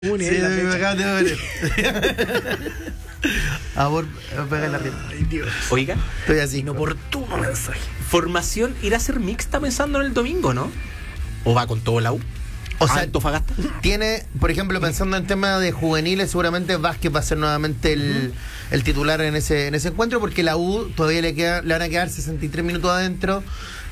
Sí, me acaban de ver. Amor, pega la rienda. Ay, Dios. Oiga, Estoy así. Inoportuno mensaje. formación irá a ser mixta pensando en el domingo, ¿no? ¿O va con todo la U? O sea, Antofagasta. tiene, por ejemplo, pensando en tema de juveniles, seguramente Vázquez va a ser nuevamente el titular en ese encuentro, porque la U todavía le van a quedar 63 minutos adentro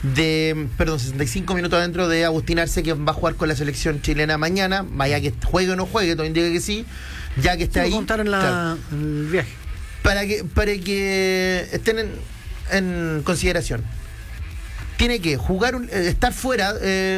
65 minutos adentro de Agustín Arce, que va a jugar con la selección chilena mañana, vaya que juegue o no juegue, todo indica que sí, ya que está ahí. Contar en Claro. en el viaje. Para que estén en consideración. Tiene que jugar estar fuera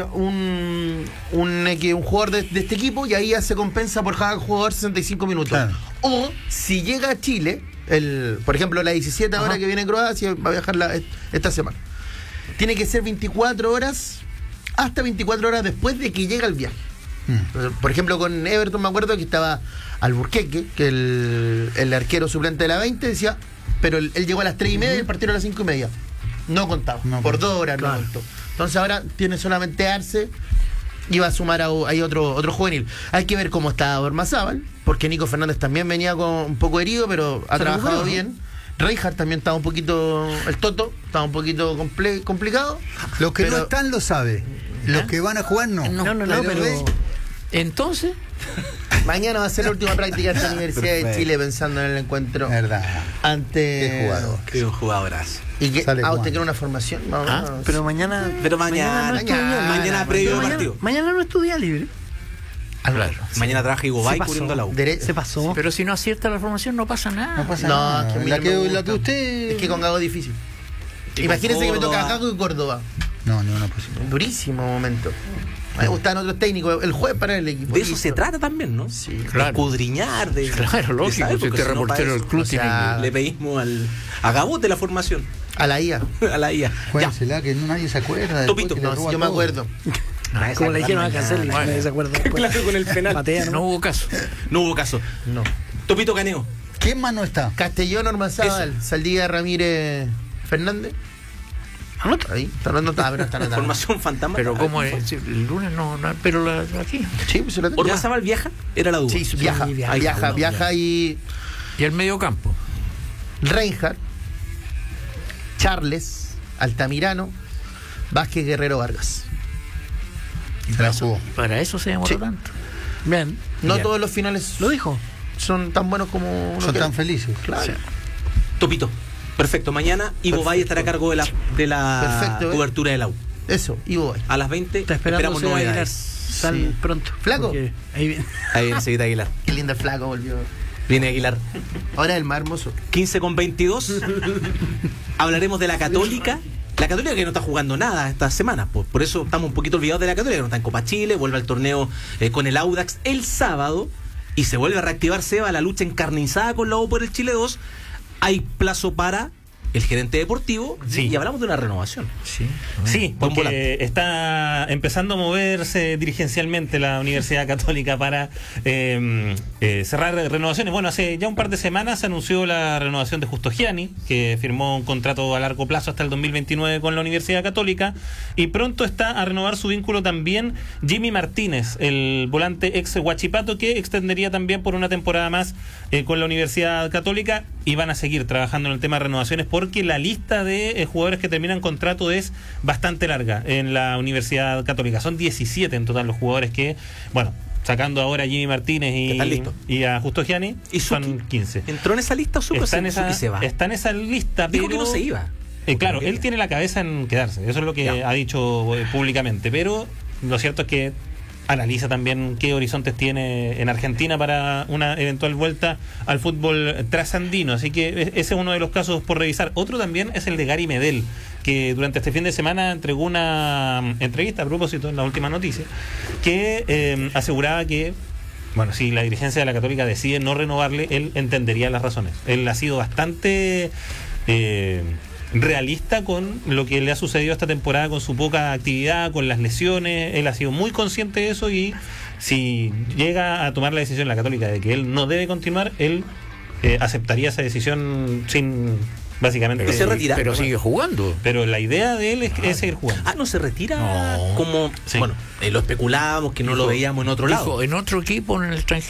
un jugador de este equipo, y ahí ya se compensa por cada jugador 65 minutos. Claro. O si llega a Chile, por ejemplo la 17 ahora que viene a Croacia, va a viajar esta semana. Tiene que ser 24 horas, hasta 24 horas después de que llega el viaje. Por ejemplo, con Everton me acuerdo que estaba Alburquerque, que el arquero suplente de la 20, decía, pero él llegó a las 3:30 y el partido a las 5:30. No contaba, por 2 horas no contó. Entonces ahora tiene solamente Arce y va a sumar ahí otro juvenil. Hay que ver cómo está Ormazábal, porque Nico Fernández también venía un poco herido, pero ha trabajado bien. Reinhardt también estaba un poquito, el Toto estaba un poquito complicado. Los que pero no están lo sabe. Los que van a jugar no. No, pero entonces, mañana va a ser la última práctica de esta Universidad de Chile, pensando en el encuentro Verdad. ante... Qué jugador. Qué jugadoras. ¿Y que Sale usted Juan. quiere una formación? pero mañana. Pero mañana no estudia. mañana previo al partido. Mañana no estudia libre. Claro. Mañana trabaja Igobay cubriendo la U. Se pasó. Pero si no acierta la formación, no pasa nada. No pasa No, nada. es que a mí la, no que, me gusta. la que usted. Es que con Gago es difícil. Y Imagínense con que me toca Córdoba. Gago y Córdoba. No, no, posible. Durísimo momento. Me gustan otros técnicos. El juez para el equipo. De eso listo. se trata también, ¿no? Sí, De escudriñar, de... Claro, lógico. ¿sabe? Si Porque usted es si no, reportero para del club, o sea, Le pedimos a Gabote la formación. A la IA. A la IA. Ya. Juéguensela, que nadie se acuerda. Topito. después que le No, roba yo me todo. acuerdo. Como le dijeron a Cancel, nadie se acuerda después. Claro, con el penal. Patea, ¿no? No hubo caso. No hubo caso. No. Topito Caneo. ¿Quién más no está? Castellón, Ormazábal, Saldía, Ramírez, Fernández. Anota. Ahí. Está anotado, pero está anotado. Formación fantasma. Pero ¿cómo es? Sí, el lunes no pero aquí. Sí, pues se lo tengo. ¿Ormazábal viaja? Era la duda. Sí, viaja. Sí, Viaja y Y el medio campo. Reinhardt, Charles, Altamirano, Vázquez, Guerrero, Vargas. Se la jugó. Para eso se demoró Sí. tanto. Bien. No Bien. todos los finales Lo dijo. son tan buenos como uno Son quiere. tan felices. Claro. Topito. Perfecto. Mañana Igobay estará a cargo de la Perfecto, cobertura de la U. Eso, Ivo. A las 20 Está esperando esperamos Aguilar. novedades. Sal Sí. pronto. Flaco. Porque ahí viene. Ahí viene Seguita Aguilar. Qué lindo el flaco volvió. Viene Aguilar. Ahora el más hermoso. 15:22. Hablaremos de la Católica. La Católica que no está jugando nada estas semanas. Por eso estamos un poquito olvidados de la Católica, que no está en Copa Chile. Vuelve al torneo con el Audax el sábado. Y se vuelve a reactivar, Seba, la lucha encarnizada con la U por el Chile 2. Hay plazo para el gerente deportivo. Sí. Y hablamos de una renovación. Sí. Sí, Buen volante. porque está empezando a moverse dirigencialmente la Universidad Católica para cerrar renovaciones. Bueno, hace ya un par de semanas se anunció la renovación de Justo Gianni, que firmó un contrato a largo plazo hasta el 2029 con la Universidad Católica, y pronto está a renovar su vínculo también Jimmy Martínez, el volante ex Huachipato, que extendería también por una temporada más con la Universidad Católica, y van a seguir trabajando en el tema de renovaciones porque la lista de jugadores que terminan contrato es bastante larga en la Universidad Católica. Son 17 en total los jugadores que, bueno, sacando ahora a Jimmy Martínez Que están listos. y a Justo Gianni, ¿Y son Suki? 15. ¿Entró en esa lista o Suki Está en se va? esa lista, Dijo pero que no se iba. claro, él tiene la cabeza en quedarse, eso es lo que Ya. ha dicho públicamente, pero lo cierto es que analiza también qué horizontes tiene en Argentina para una eventual vuelta al fútbol trasandino, así que ese es uno de los casos por revisar. Otro también es el de Gary Medel, que durante este fin de semana entregó una entrevista a propósito en la última noticia, que aseguraba que, bueno, si la dirigencia de la Católica decide no renovarle, él entendería las razones. Él ha sido bastante realista con lo que le ha sucedido esta temporada, con su poca actividad, con las lesiones. Él ha sido muy consciente de eso, y si llega a tomar la decisión la Católica de que él no debe continuar, él aceptaría esa decisión sin Básicamente. Pero se retira. Pero sigue jugando. Pero la idea de él es seguir jugando. Ah, no se retira No. como. Sí. Bueno, lo especulábamos que no lo veíamos en otro lado. Dijo, en otro equipo en el extranjero.